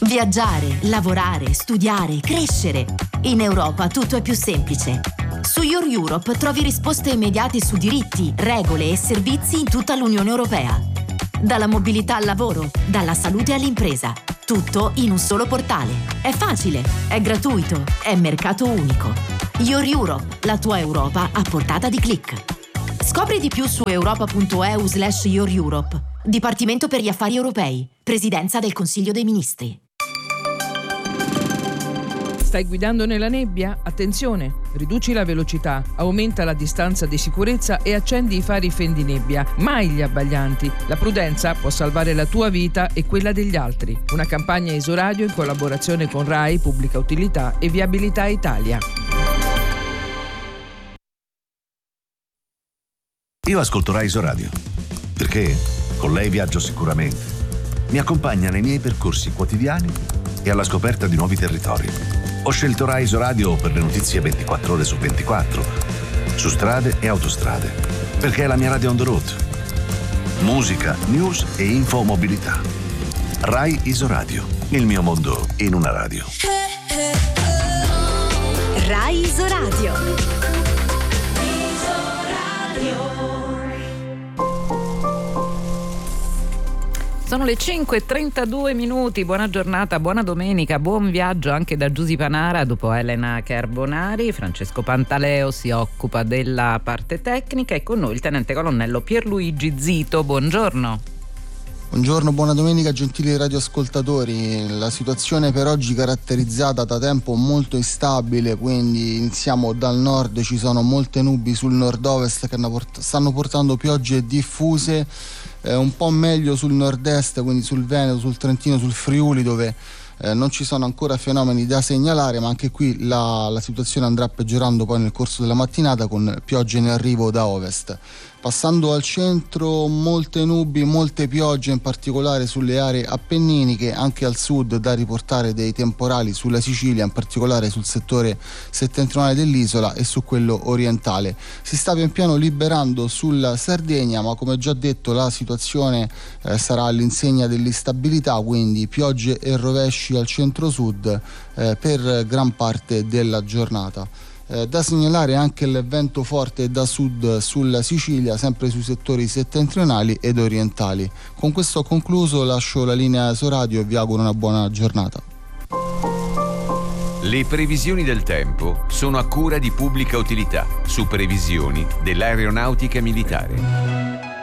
Viaggiare, lavorare, studiare, crescere. In Europa tutto è più semplice. Su Your Europe trovi risposte immediate su diritti, regole e servizi in tutta l'Unione Europea. Dalla mobilità al lavoro, dalla salute all'impresa. Tutto in un solo portale. È facile, è gratuito, è mercato unico. Your Europe, la tua Europa a portata di click. Scopri di più su europa.eu/Your Europe. Dipartimento per gli affari europei. Presidenza del Consiglio dei Ministri. Stai guidando nella nebbia? Attenzione! Riduci la velocità, aumenta la distanza di sicurezza e accendi i fari fendinebbia. Mai gli abbaglianti. La prudenza può salvare la tua vita e quella degli altri. Una campagna Isoradio in collaborazione con RAI, Pubblica Utilità e Viabilità Italia. Io ascolto RAI Isoradio perché con lei viaggio sicuramente. Mi accompagna nei miei percorsi quotidiani e alla scoperta di nuovi territori. Ho scelto RAI Isoradio per le notizie 24 ore su 24, su strade e autostrade, perché è la mia radio on the road. Musica, news e infomobilità. RAI Isoradio, il mio mondo in una radio. RAI Isoradio. Sono le 5:32, buona giornata, buona domenica, buon viaggio anche da Giusy Panara. Dopo Elena Carbonari, Francesco Pantaleo si occupa della parte tecnica e con noi il tenente colonnello Pierluigi Zito. Buongiorno. Buongiorno, buona domenica gentili radioascoltatori. La situazione per oggi caratterizzata da tempo molto instabile, quindi iniziamo dal nord, ci sono molte nubi sul nord-ovest che stanno portando piogge diffuse, un po' meglio sul nord-est, quindi sul Veneto, sul Trentino, sul Friuli, dove non ci sono ancora fenomeni da segnalare, ma anche qui la situazione andrà peggiorando poi nel corso della mattinata con piogge in arrivo da ovest. Passando al centro, molte nubi, molte piogge, in particolare sulle aree appenniniche, anche al sud da riportare dei temporali sulla Sicilia, in particolare sul settore settentrionale dell'isola e su quello orientale. Si sta pian piano liberando sulla Sardegna, ma come già detto la situazione sarà all'insegna dell'instabilità, quindi piogge e rovesci al centro-sud per gran parte della giornata. Da segnalare anche il vento forte da sud sulla Sicilia, sempre sui settori settentrionali ed orientali. Con questo ho concluso, lascio la linea Isoradio e vi auguro una buona giornata. Le previsioni del tempo sono a cura di Pubblica Utilità, su previsioni dell'aeronautica militare.